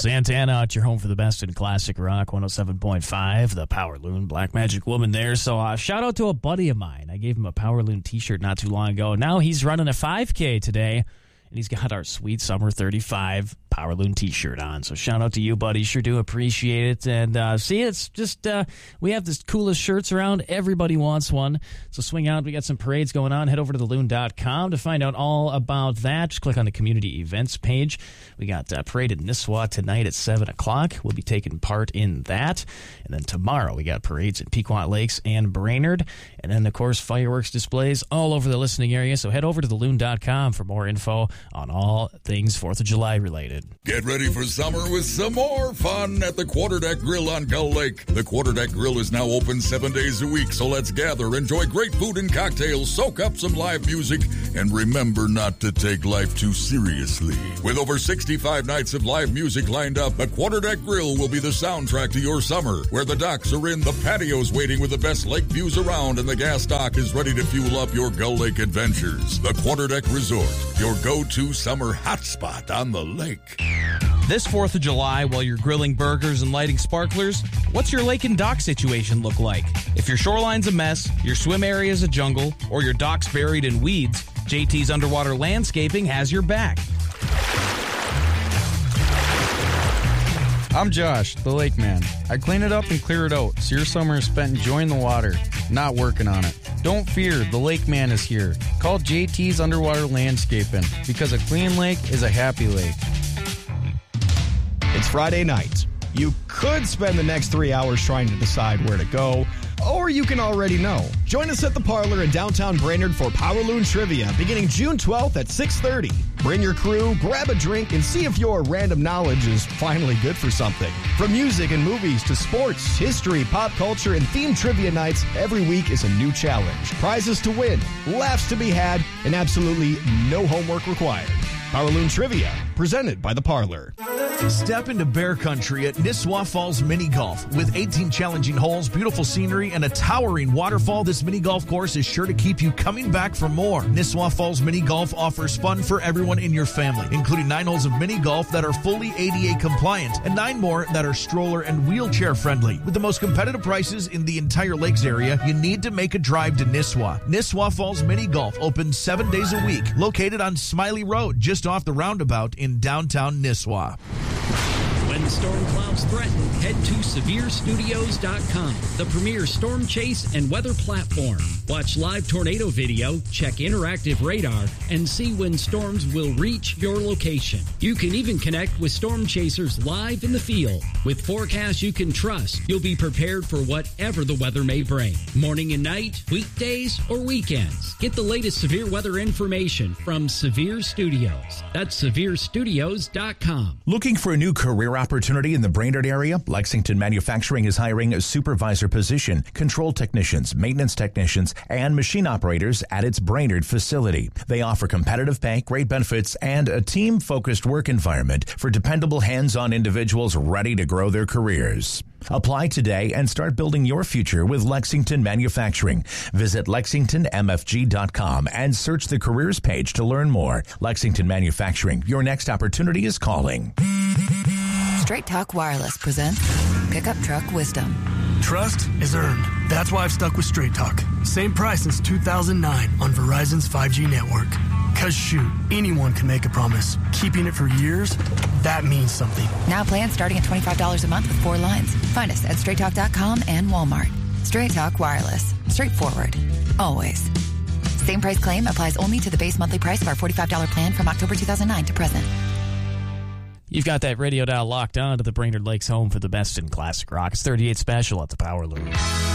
Santana at your home for the best in classic rock, 107.5, the Power Loon, Black Magic Woman there. So shout out to a buddy of mine. I gave him a Power Loon t-shirt not too long ago. Now he's running a 5K today, and he's got our sweet Summer 35 Power Loon t-shirt on. So shout out to you, buddy. Sure do appreciate it. And see, it's just, we have the coolest shirts around. Everybody wants one. So swing out. We got some parades going on. Head over to theloon.com to find out all about that. Just click on the community events page. We got parade in Nisswa tonight at 7 o'clock. We'll be taking part in that. And then tomorrow we got parades in Pequot Lakes and Brainerd. And then, of course, fireworks displays all over the listening area. So head over to theloon.com for more info on all things 4th of July related. Get ready for summer with some more fun at the Quarterdeck Grill on Gull Lake. The Quarterdeck Grill is now open 7 days a week, so let's gather, enjoy great food and cocktails, soak up some live music, and remember not to take life too seriously. With over 65 nights of live music lined up, the Quarterdeck Grill will be the soundtrack to your summer, where the docks are in, the patios waiting with the best lake views around, and the gas dock is ready to fuel up your Gull Lake adventures. The Quarterdeck Resort, your go-to summer hotspot on the lake. This 4th of July, while you're grilling burgers and lighting sparklers, what's your lake and dock situation look like? If your shoreline's a mess, your swim area's a jungle, or your dock's buried in weeds, JT's Underwater Landscaping has your back. I'm Josh, the lake man. I clean it up and clear it out, so your summer is spent enjoying the water, not working on it. Don't fear, the lake man is here. Call JT's Underwater Landscaping, because a clean lake is a happy lake. It's Friday night. You could spend the next 3 hours trying to decide where to go, or you can already know. Join us at the Parlor in downtown Brainerd for Power Loon Trivia, beginning June 12th at 6:30. Bring your crew, grab a drink, and see if your random knowledge is finally good for something. From music and movies to sports, history, pop culture, and themed trivia nights, every week is a new challenge. Prizes to win, laughs to be had, and absolutely no homework required. Power Loon Trivia, presented by The Parlor. Step into bear country at Nisswa Falls Mini Golf. With 18 challenging holes, beautiful scenery, and a towering waterfall, this mini golf course is sure to keep you coming back for more. Nisswa Falls Mini Golf offers fun for everyone in your family, including 9 holes of mini golf that are fully ADA compliant and 9 more that are stroller and wheelchair friendly. With the most competitive prices in the entire lakes area, you need to make a drive to Nisswa. Nisswa Falls Mini Golf opens 7 days a week, located on Smiley Road, just off the roundabout in downtown Nisswa. When storm clouds threaten, head to SevereStudios.com, the premier storm chase and weather platform. Watch live tornado video, check interactive radar, and see when storms will reach your location. You can even connect with storm chasers live in the field. With forecasts you can trust, you'll be prepared for whatever the weather may bring. Morning and night, weekdays, or weekends. Get the latest severe weather information from Severe Studios. That's SevereStudios.com. Looking for a new career opportunity in the Brainerd area? Lexington Manufacturing is hiring a supervisor position, control technicians, maintenance technicians, and machine operators at its Brainerd facility. They offer competitive pay, great benefits, and a team-focused work environment for dependable hands-on individuals ready to grow their careers. Apply today and start building your future with Lexington Manufacturing. Visit LexingtonMFG.com and search the careers page to learn more. Lexington Manufacturing, your next opportunity is calling. Straight Talk Wireless presents Pickup Truck Wisdom. Trust is earned. That's why I've stuck with Straight Talk. Same price since 2009 on Verizon's 5G network. Cause shoot, anyone can make a promise. Keeping it for years, that means something. Now plans starting at $25 a month with 4 lines. Find us at StraightTalk.com and Walmart. Straight Talk Wireless. Straightforward. Always. Same price claim applies only to the base monthly price of our $45 plan from October 2009 to present. You've got that radio dial locked on to the Brainerd Lakes home for the best in classic rock. It's 38 Special at the Power Loon.